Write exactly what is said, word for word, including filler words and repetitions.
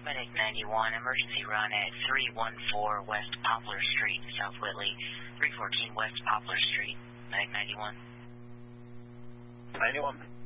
Medic ninety-one, emergency run at three one four West Poplar Street, South Whitley, three fourteen West Poplar Street, Medic ninety-one. ninety-one.